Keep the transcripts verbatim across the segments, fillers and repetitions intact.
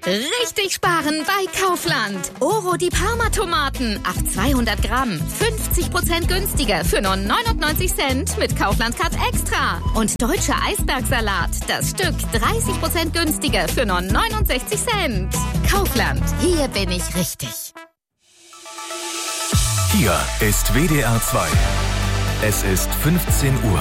Richtig sparen bei Kaufland. Oro die Parma-Tomaten auf zweihundert Gramm. fünfzig Prozent günstiger für nur neunundneunzig Cent mit Kaufland Card Extra. Und deutscher Eisbergsalat. Das Stück dreißig Prozent günstiger für nur neunundsechzig Cent. Kaufland. Hier bin ich richtig. Hier ist W D R zwei. Es ist fünfzehn Uhr.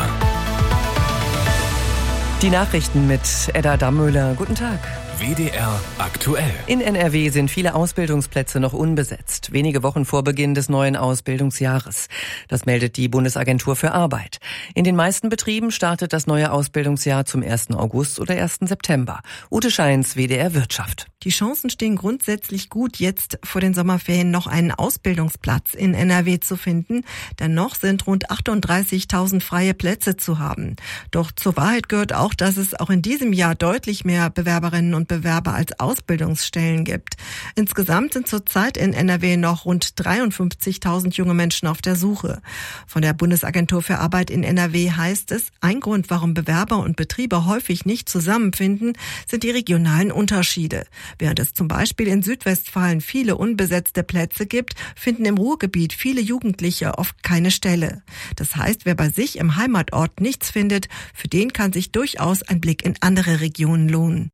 Die Nachrichten mit Edda Dammöhler. Guten Tag. W D R aktuell. In N R W sind viele Ausbildungsplätze noch unbesetzt. Wenige Wochen vor Beginn des neuen Ausbildungsjahres. Das meldet die Bundesagentur für Arbeit. In den meisten Betrieben startet das neue Ausbildungsjahr zum ersten August oder ersten September. Ute Scheins, W D R Wirtschaft. Die Chancen stehen grundsätzlich gut, jetzt vor den Sommerferien noch einen Ausbildungsplatz in N R W zu finden. Denn noch sind rund achtunddreißigtausend freie Plätze zu haben. Doch zur Wahrheit gehört auch, dass es auch in diesem Jahr deutlich mehr Bewerberinnen und Bewerber als Ausbildungsstellen gibt. Insgesamt sind zurzeit in N R W noch rund dreiundfünfzigtausend junge Menschen auf der Suche. Von der Bundesagentur für Arbeit in N R W heißt es, ein Grund, warum Bewerber und Betriebe häufig nicht zusammenfinden, sind die regionalen Unterschiede. Während es zum Beispiel in Südwestfalen viele unbesetzte Plätze gibt, finden im Ruhrgebiet viele Jugendliche oft keine Stelle. Das heißt, wer bei sich im Heimatort nichts findet, für den kann sich durchaus ein Blick in andere Regionen lohnen.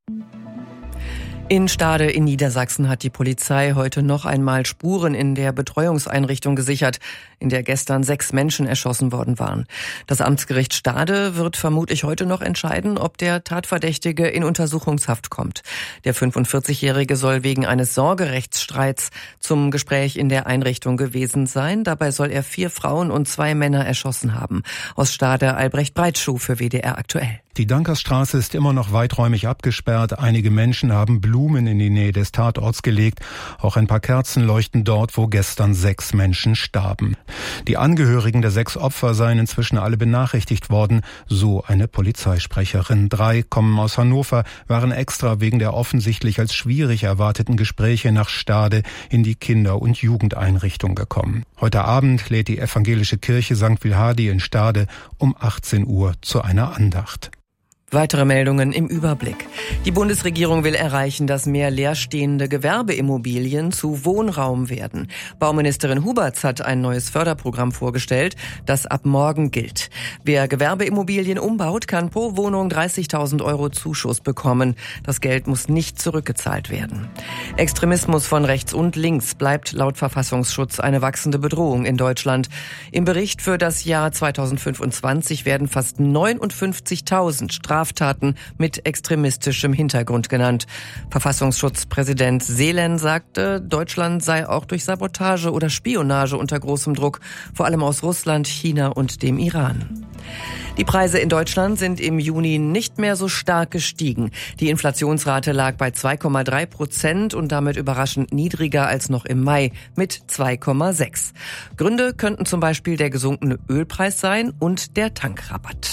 In Stade in Niedersachsen hat die Polizei heute noch einmal Spuren in der Betreuungseinrichtung gesichert, in der gestern sechs Menschen erschossen worden waren. Das Amtsgericht Stade wird vermutlich heute noch entscheiden, ob der Tatverdächtige in Untersuchungshaft kommt. Der fünfundvierzigjährige soll wegen eines Sorgerechtsstreits zum Gespräch in der Einrichtung gewesen sein. Dabei soll er vier Frauen und zwei Männer erschossen haben. Aus Stade Albrecht Breitschuh für W D R aktuell. Die Dankersstraße ist immer noch weiträumig abgesperrt. Einige Menschen haben Blumen in die Nähe des Tatorts gelegt. Auch ein paar Kerzen leuchten dort, wo gestern sechs Menschen starben. Die Angehörigen der sechs Opfer seien inzwischen alle benachrichtigt worden, so eine Polizeisprecherin. Drei kommen aus Hannover, waren extra wegen der offensichtlich als schwierig erwarteten Gespräche nach Stade in die Kinder- und Jugendeinrichtung gekommen. Heute Abend lädt die evangelische Kirche Sankt Wilhardi in Stade um achtzehn Uhr zu einer Andacht. Weitere Meldungen im Überblick. Die Bundesregierung will erreichen, dass mehr leerstehende Gewerbeimmobilien zu Wohnraum werden. Bauministerin Huberts hat ein neues Förderprogramm vorgestellt, das ab morgen gilt. Wer Gewerbeimmobilien umbaut, kann pro Wohnung dreißigtausend Euro Zuschuss bekommen. Das Geld muss nicht zurückgezahlt werden. Extremismus von rechts und links bleibt laut Verfassungsschutz eine wachsende Bedrohung in Deutschland. Im Bericht für das Jahr zweitausendfünfundzwanzig werden fast neunundfünfzigtausend Straftaten Straftaten mit extremistischem Hintergrund genannt. Verfassungsschutzpräsident Seelen sagte, Deutschland sei auch durch Sabotage oder Spionage unter großem Druck, vor allem aus Russland, China und dem Iran. Die Preise in Deutschland sind im Juni nicht mehr so stark gestiegen. Die Inflationsrate lag bei zwei Komma drei Prozent und damit überraschend niedriger als noch im Mai mit zwei Komma sechs. Gründe könnten zum Beispiel der gesunkene Ölpreis sein und der Tankrabatt.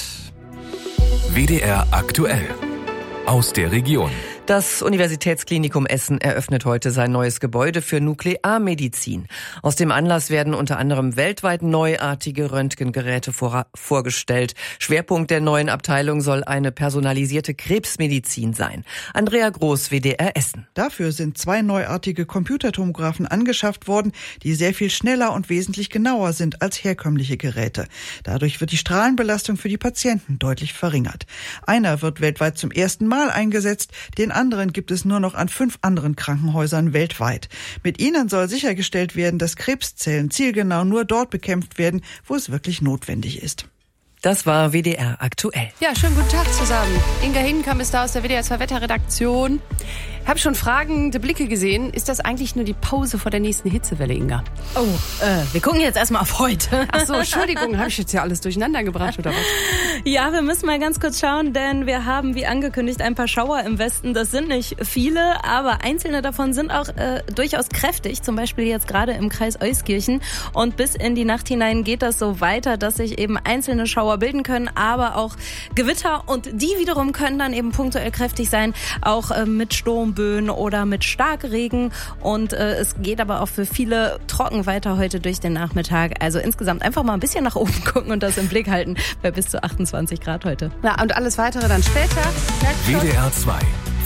W D R aktuell. Aus der Region. Das Universitätsklinikum Essen eröffnet heute sein neues Gebäude für Nuklearmedizin. Aus dem Anlass werden unter anderem weltweit neuartige Röntgengeräte vor, vorgestellt. Schwerpunkt der neuen Abteilung soll eine personalisierte Krebsmedizin sein. Andrea Groß, W D R Essen. Dafür sind zwei neuartige Computertomographen angeschafft worden, die sehr viel schneller und wesentlich genauer sind als herkömmliche Geräte. Dadurch wird die Strahlenbelastung für die Patienten deutlich verringert. Einer wird weltweit zum ersten Mal eingesetzt, den anderen gibt es nur noch an fünf anderen Krankenhäusern weltweit. Mit ihnen soll sichergestellt werden, dass Krebszellen zielgenau nur dort bekämpft werden, wo es wirklich notwendig ist. Das war W D R aktuell. Ja, schönen guten Tag zusammen. Inga Hinkamp ist da aus der W D R zwei Wetterredaktion. Ich habe schon fragende Blicke gesehen. Ist das eigentlich nur die Pause vor der nächsten Hitzewelle, Inga? Oh, äh, wir gucken jetzt erstmal auf heute. Ach so, Entschuldigung, habe ich jetzt ja alles durcheinander gebracht oder was? Ja, wir müssen mal ganz kurz schauen, denn wir haben, wie angekündigt, ein paar Schauer im Westen. Das sind nicht viele, aber einzelne davon sind auch äh, durchaus kräftig. Zum Beispiel jetzt gerade im Kreis Euskirchen. Und bis in die Nacht hinein geht das so weiter, dass sich eben einzelne Schauer bilden können, aber auch Gewitter. Und die wiederum können dann eben punktuell kräftig sein, auch äh, mit Sturmböen oder mit Starkregen. Und äh, es geht aber auch für viele trocken weiter heute durch den Nachmittag. Also insgesamt einfach mal ein bisschen nach oben gucken und das im Blick halten bei bis zu achtundzwanzig Grad heute. Ja, und alles Weitere dann später. W D R zwei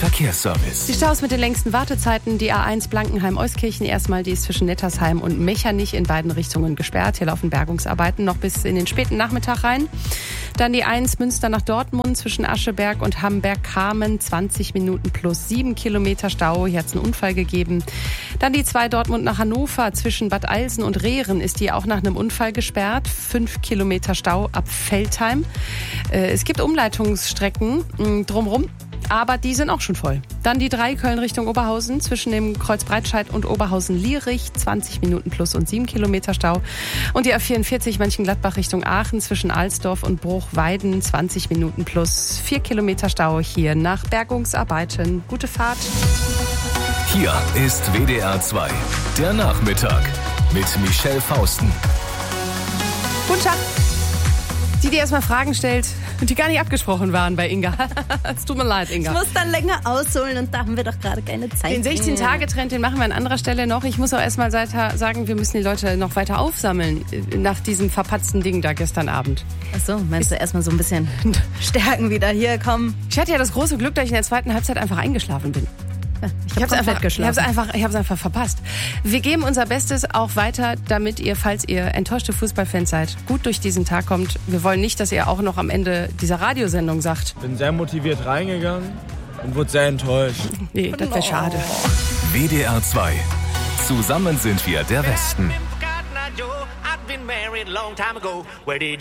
Verkehrsservice. Die Staus mit den längsten Wartezeiten, die A eins Blankenheim-Euskirchen erstmal, die ist zwischen Nettersheim und Mechernich in beiden Richtungen gesperrt. Hier laufen Bergungsarbeiten noch bis in den späten Nachmittag rein. Dann die eins Münster nach Dortmund zwischen Ascheberg und Hamberg-Kamen, zwanzig Minuten plus sieben Kilometer Stau. Hier hat es einen Unfall gegeben. Dann die zwei Dortmund nach Hannover zwischen Bad Eilsen und Rehren ist die auch nach einem Unfall gesperrt. fünf Kilometer Stau ab Veltheim. Es gibt Umleitungsstrecken drumherum, aber die sind auch schon voll. Dann die drei Köln Richtung Oberhausen zwischen dem Kreuz Breitscheid und Oberhausen-Lierich, zwanzig Minuten plus und sieben Kilometer Stau. Und die A vierundvierzig Mönchengladbach Richtung Aachen zwischen Alsdorf und Bruchweiden, zwanzig Minuten plus vier Kilometer Stau hier nach Bergungsarbeiten. Gute Fahrt. Hier ist W D R zwei, der Nachmittag mit Michelle Fausten. Guten Tag. Die, die erstmal Fragen stellt, die gar nicht abgesprochen waren bei Inga. Es tut mir leid, Inga. Ich muss dann länger ausholen und da haben wir doch gerade keine Zeit. Den sechzehn-Tage-Trend, den machen wir an anderer Stelle noch. Ich muss auch erstmal sagen, wir müssen die Leute noch weiter aufsammeln nach diesem verpatzten Ding da gestern Abend. Achso, meinst du erstmal so ein bisschen stärken wieder hier, komm. Ich hatte ja das große Glück, dass ich in der zweiten Halbzeit einfach eingeschlafen bin. Ich habe es einfach, ich hab's einfach, ich hab's einfach verpasst. Wir geben unser Bestes auch weiter, damit ihr, falls ihr enttäuschte Fußballfans seid, gut durch diesen Tag kommt. Wir wollen nicht, dass ihr auch noch am Ende dieser Radiosendung sagt: Bin sehr motiviert reingegangen und wurde sehr enttäuscht. Nee, das wäre schade. W D R zwei. Zusammen sind wir der Westen.